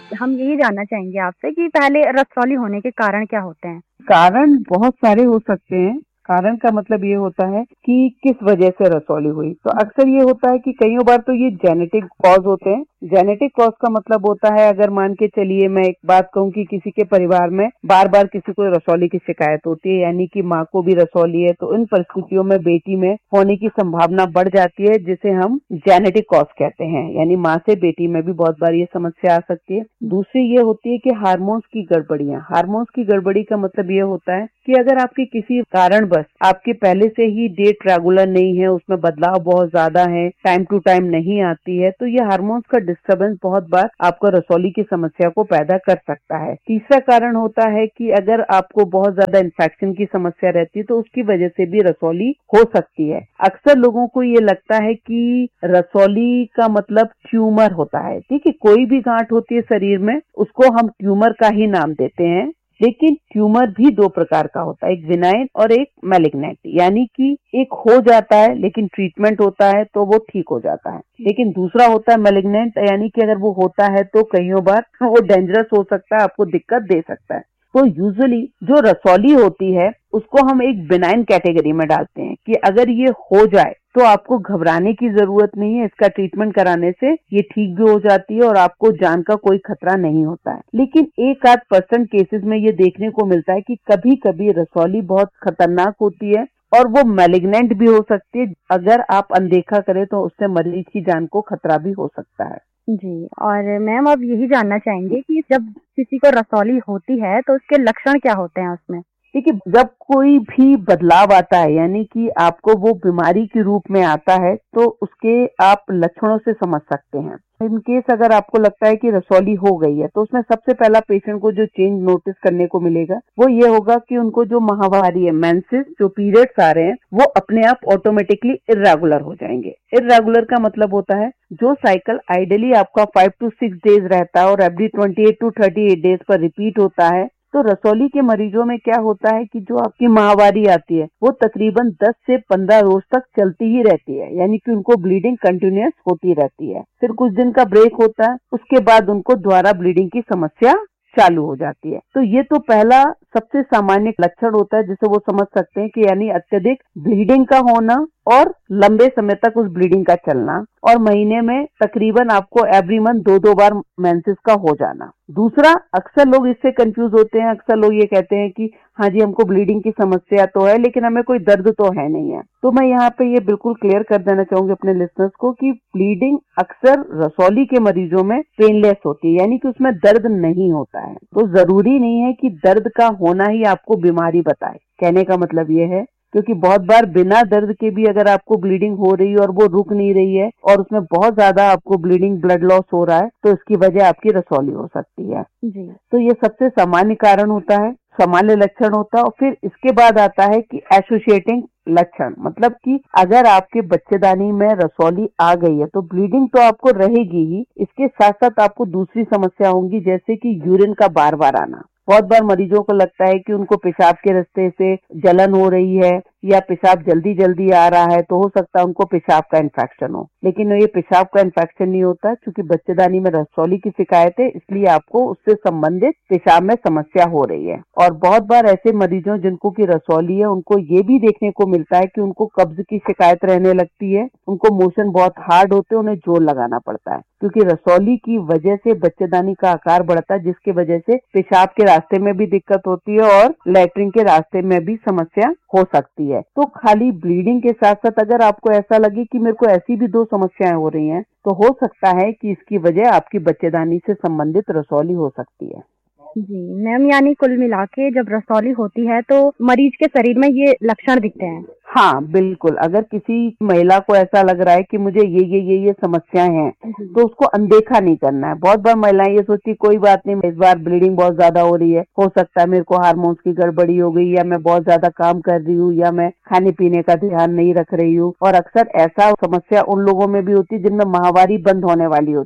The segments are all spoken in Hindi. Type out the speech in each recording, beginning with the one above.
हम यही जानना चाहेंगे आपसे कि पहले रक्सौली होने के कारण क्या होते हैं? कारण बहुत सारे हो सकते हैं। कारण का मतलब ये होता है कि किस वजह से रसौली हुई। तो अक्सर ये होता है कि कई बार तो ये जेनेटिक कॉज होते हैं। जेनेटिक कॉज का मतलब होता है, अगर मान के चलिए मैं एक बात कहूँ कि किसी के परिवार में बार बार किसी को रसौली की शिकायत होती है, यानी कि माँ को भी रसौली है, तो इन परिस्थितियों में बेटी में होने की संभावना बढ़ जाती है, जिसे हम जेनेटिक कॉज कहते हैं। यानी माँ से बेटी में भी बहुत बार ये समस्या आ सकती है। दूसरी ये होती है कि हार्मोन्स की गड़बड़ियां। हार्मोन्स की गड़बड़ी का मतलब ये होता है कि अगर आपके किसी कारणवश आपके पहले से ही डेट रेगुलर नहीं है, उसमें बदलाव बहुत ज्यादा है, टाइम टू टाइम नहीं आती है, तो ये हार्मोन्स का डिस्टर्बेंस बहुत बार आपको रसौली की समस्या को पैदा कर सकता है। तीसरा कारण होता है कि अगर आपको बहुत ज्यादा इन्फेक्शन की समस्या रहती है तो उसकी वजह से भी रसौली हो सकती है। अक्सर लोगों को ये लगता है कि रसौली का मतलब ट्यूमर होता है। ठीक है, कोई भी गांठ होती है शरीर में उसको हम ट्यूमर का ही नाम देते हैं, लेकिन ट्यूमर भी दो प्रकार का होता है, एक विनाइन और एक मैलिग्नेंट। यानी कि एक हो जाता है लेकिन ट्रीटमेंट होता है तो वो ठीक हो जाता है, लेकिन दूसरा होता है मैलिग्नेंट, यानी कि अगर वो होता है तो कई बार वो डेंजरस हो सकता है, आपको दिक्कत दे सकता है। तो यूजुअली जो रसौली होती है उसको हम एक बिनाइन कैटेगरी में डालते हैं कि अगर ये हो जाए तो आपको घबराने की जरूरत नहीं है। इसका ट्रीटमेंट कराने से ये ठीक भी हो जाती है और आपको जान का कोई खतरा नहीं होता है। लेकिन एक आध % केसेस में ये देखने को मिलता है कि कभी कभी रसौली बहुत खतरनाक होती है और वो मैलिग्नेंट भी हो सकती है। अगर आप अनदेखा करें तो उससे मरीज की जान को खतरा भी हो सकता है। जी, और मैम अब यही जानना चाहेंगे कि जब किसी को रसौली होती है तो उसके लक्षण क्या होते हैं उसमें? देखिए, जब कोई भी बदलाव आता है, यानी कि आपको वो बीमारी के रूप में आता है, तो उसके आप लक्षणों से समझ सकते हैं। इन केस अगर आपको लगता है कि रसौली हो गई है तो उसमें सबसे पहला पेशेंट को जो चेंज नोटिस करने को मिलेगा वो ये होगा कि उनको जो माहवारी है, मेंसेस, जो पीरियड्स आ रहे हैं, वो अपने आप ऑटोमेटिकली इर्रेगुलर हो जाएंगे। इर्रेगुलर का मतलब होता है जो साइकिल आइडियली आपका 5 to 6 डेज रहता है और एवरी 28 to 38 डेज पर रिपीट होता है, तो रसौली के मरीजों में क्या होता है कि जो आपकी माहवारी आती है वो तकरीबन 10 से 15 रोज तक चलती ही रहती है, यानी कि उनको ब्लीडिंग कंटिन्यूअस होती रहती है। फिर कुछ दिन का ब्रेक होता है, उसके बाद उनको दोबारा ब्लीडिंग की समस्या चालू हो जाती है। तो ये तो पहला सबसे सामान्य लक्षण होता है जिसे वो समझ सकते हैं कि यानी अत्यधिक ब्लीडिंग का होना और लंबे समय तक उस ब्लीडिंग का चलना, और महीने में तकरीबन आपको एवरी मंथ 2-2 बार मेंसेस का हो जाना। दूसरा, अक्सर लोग इससे कंफ्यूज होते हैं। अक्सर लोग ये कहते हैं कि हाँ जी, हमको ब्लीडिंग की समस्या तो है लेकिन हमें कोई दर्द तो है नहीं है। तो मैं यहाँ पे ये बिल्कुल क्लियर कर देना चाहूंगी अपने लिसनर्स को कि ब्लीडिंग अक्सर रसौली के मरीजों में पेनलेस होती है, यानी कि उसमें दर्द नहीं होता है। तो जरूरी नहीं है कि दर्द का होना ही आपको बीमारी बताए। कहने का मतलब ये है, क्योंकि बहुत बार बिना दर्द के भी अगर आपको ब्लीडिंग हो रही है और वो रुक नहीं रही है और उसमें बहुत ज्यादा आपको ब्लीडिंग, ब्लड लॉस हो रहा है, तो इसकी वजह आपकी रसौली हो सकती है। जी। तो ये सबसे सामान्य कारण होता है, सामान्य लक्षण होता है। और फिर इसके बाद आता है कि एसोसिएटिंग लक्षण, मतलब कि अगर आपके बच्चेदानी में रसौली आ गई है तो ब्लीडिंग तो आपको रहेगी ही, इसके साथ साथ आपको दूसरी समस्या होंगी, जैसे कि यूरिन का बार बार आना। बहुत बार मरीजों को लगता है कि उनको पेशाब के रास्ते से जलन हो रही है या पेशाब जल्दी जल्दी आ रहा है, तो हो सकता है उनको पेशाब का इन्फेक्शन हो। लेकिन ये पेशाब का इन्फेक्शन नहीं होता, क्योंकि बच्चेदानी में रसौली की शिकायत है, इसलिए आपको उससे संबंधित पेशाब में समस्या हो रही है। और बहुत बार ऐसे मरीजों जिनको की रसौली है उनको ये भी देखने को मिलता है कि उनको कब्ज की शिकायत रहने लगती है, उनको मोशन बहुत हार्ड होते हैं, उन्हें जोर लगाना पड़ता है, क्योंकि रसौली की वजह से बच्चेदानी का आकार बढ़ता है, जिसकी वजह से पेशाब के रास्ते में भी दिक्कत होती है और लैट्रिन के रास्ते में भी समस्या हो सकती है। तो खाली ब्लीडिंग के साथ साथ अगर आपको ऐसा लगे कि मेरे को ऐसी भी 2 समस्याएं हो रही हैं, तो हो सकता है कि इसकी वजह आपकी बच्चेदानी से संबंधित रसौली हो सकती है। जी मैम, यानी कुल मिला के जब रसौली होती है तो मरीज के शरीर में ये लक्षण दिखते हैं। हाँ बिल्कुल, अगर किसी महिला को ऐसा लग रहा है कि मुझे ये समस्याएं हैं, तो उसको अनदेखा नहीं करना है। बहुत बार महिलाएं ये सोचती कोई बात नहीं, इस बार ब्लीडिंग बहुत ज्यादा हो रही है, हो सकता है मेरे को हार्मोन्स की गड़बड़ी हो गई, या मैं बहुत ज्यादा काम कर रही हूँ, या मैं खाने पीने का ध्यान नहीं रख रही हूँ। और अक्सर ऐसा समस्या उन लोगों में भी होती है जिनमें माहवारी बंद होने वाली होती है,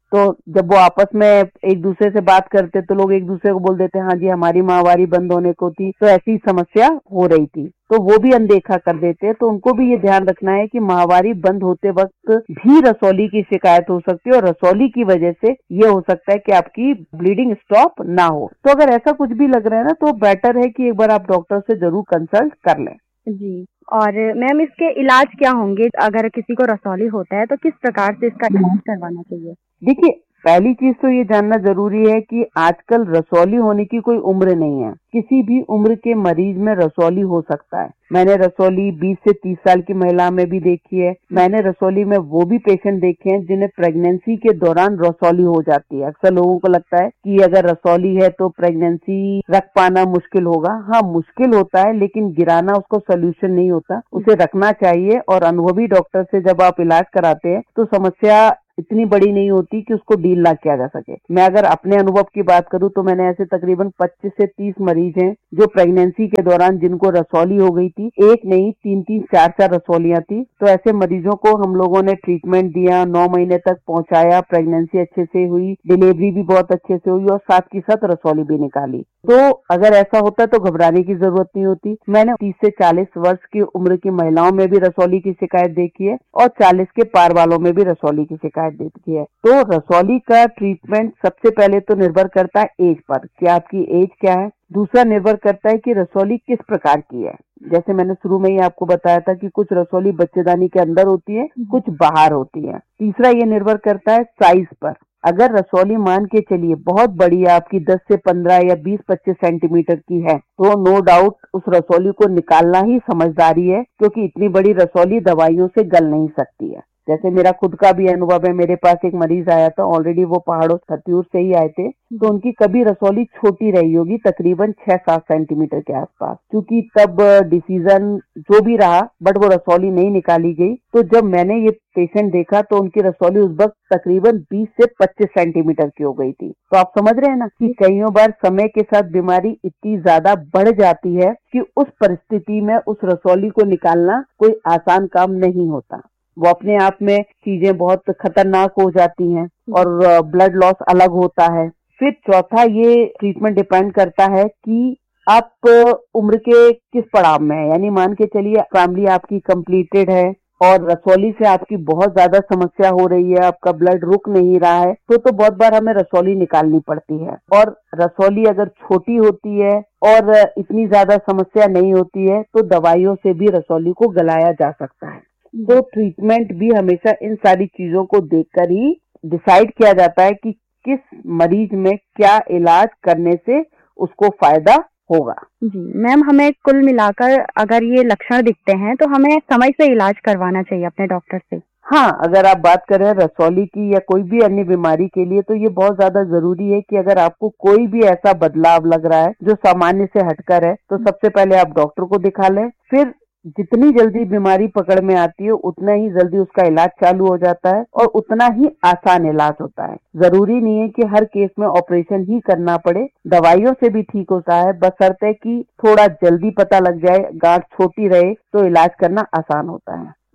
तो जब वो आपस में एक दूसरे से बात करते तो लोग एक दूसरे को बोल देते हाँ जी हमारी माहवारी बंद होने को थी, तो ऐसी समस्या हो रही थी, तो वो भी अनदेखा कर देते हैं। तो उनको भी ये ध्यान रखना है कि माहवारी बंद होते वक्त भी रसौली की शिकायत हो सकती है और रसौली की वजह से ये हो सकता है कि आपकी ब्लीडिंग स्टॉप ना हो। तो अगर ऐसा कुछ भी लग रहा है ना, तो बेटर है कि एक बार आप डॉक्टर से जरूर कंसल्ट कर लें। जी। और मैम इसके इलाज क्या होंगे? अगर किसी को रसौली होता है तो किस प्रकार से इसका इलाज करवाना चाहिए? देखिए, पहली चीज तो ये जानना जरूरी है कि आजकल रसौली होने की कोई उम्र नहीं है। किसी भी उम्र के मरीज में रसौली हो सकता है। मैंने रसौली 20 से 30 साल की महिला में भी देखी है। मैंने रसौली में वो भी पेशेंट देखे हैं जिन्हें प्रेगनेंसी के दौरान रसौली हो जाती है। अक्सर लोगों को लगता है कि अगर रसौली है तो प्रेगनेंसी रख पाना मुश्किल होगा। हाँ, मुश्किल होता है, लेकिन गिराना उसको सोल्यूशन नहीं होता, उसे रखना चाहिए। और अनुभवी डॉक्टर से जब आप इलाज कराते हैं तो समस्या इतनी बड़ी नहीं होती कि उसको डील ना किया जा सके। मैं अगर अपने अनुभव की बात करूं तो मैंने ऐसे तकरीबन 25 से 30 मरीज हैं जो प्रेगनेंसी के दौरान जिनको रसौली हो गई थी, एक नहीं 3-3, 4-4 रसौलियां थी। तो ऐसे मरीजों को हम लोगों ने ट्रीटमेंट दिया, 9 महीने तक पहुंचाया, प्रेगनेंसी अच्छे से हुई, डिलीवरी भी बहुत अच्छे से हुई और साथ की साथ रसौली भी निकाली। तो अगर ऐसा होता है तो घबराने की जरूरत नहीं होती। मैंने 30 से 40 वर्ष की उम्र की महिलाओं में भी रसौली की शिकायत देखी है और 40 के पार वालों में भी रसौली की शिकायत देखी है। तो रसौली का ट्रीटमेंट सबसे पहले तो निर्भर करता है एज पर, कि आपकी एज क्या है। दूसरा निर्भर करता है कि रसौली किस प्रकार की है। जैसे मैंने शुरू में ही आपको बताया था कि कुछ रसौली बच्चेदानी के अंदर होती है, कुछ बाहर होती है। तीसरा ये निर्भर करता है साइज पर। अगर रसौली मान के चलिए बहुत बड़ी है, आपकी 10 से 15 या 20-25 सेंटीमीटर की है, तो नो डाउट उस रसौली को निकालना ही समझदारी है, क्योंकि इतनी बड़ी रसौली दवाइयों से गल नहीं सकती है। जैसे मेरा खुद का भी अनुभव है, मेरे पास एक मरीज आया था, ऑलरेडी वो पहाड़ों छत्तीसगढ़ से ही आए थे, तो उनकी कभी रसौली छोटी रही होगी, तकरीबन 6-7 सेंटीमीटर के आसपास, क्योंकि तब डिसीजन जो भी रहा बट वो रसौली नहीं निकाली गई। तो जब मैंने ये पेशेंट देखा तो उनकी रसौली उस वक्त तकरीबन 20 से 25 सेंटीमीटर की हो गई थी। तो आप समझ रहे हैं ना कि कई बार समय के साथ बीमारी इतनी ज्यादा बढ़ जाती है कि उस परिस्थिति में उस रसौली को निकालना कोई आसान काम नहीं होता। वो अपने आप में चीजें बहुत खतरनाक हो जाती हैं और ब्लड लॉस अलग होता है। फिर चौथा, ये ट्रीटमेंट डिपेंड करता है कि आप उम्र के किस पड़ाव में है। यानी मान के चलिए फैमिली आपकी कंप्लीटेड है और रसौली से आपकी बहुत ज्यादा समस्या हो रही है, आपका ब्लड रुक नहीं रहा है, तो बहुत बार हमें रसौली निकालनी पड़ती है। और रसौली अगर छोटी होती है और इतनी ज्यादा समस्या नहीं होती है तो दवाइयों से भी रसौली को गलाया जा सकता है। तो ट्रीटमेंट भी हमेशा इन सारी चीजों को देखकर ही डिसाइड किया जाता है कि किस मरीज में क्या इलाज करने से उसको फायदा होगा। जी मैम, हमें कुल मिलाकर अगर ये लक्षण दिखते हैं तो हमें समय से इलाज करवाना चाहिए अपने डॉक्टर से। हाँ, अगर आप बात करें रसौली की या कोई भी अन्य बीमारी के लिए तो ये बहुत ज्यादा जरूरी है कि अगर आपको कोई भी ऐसा बदलाव लग रहा है जो सामान्य से हटकर है तो सबसे पहले आप डॉक्टर को दिखा लें। फिर जितनी जल्दी बीमारी पकड़ में आती है उतना ही जल्दी उसका इलाज चालू हो जाता है और उतना ही आसान इलाज होता है। जरूरी नहीं है कि हर केस में ऑपरेशन ही करना पड़े, दवाइयों से भी ठीक होता है, बशर्ते कि थोड़ा जल्दी पता लग जाए, गांठ छोटी रहे तो इलाज करना आसान होता है।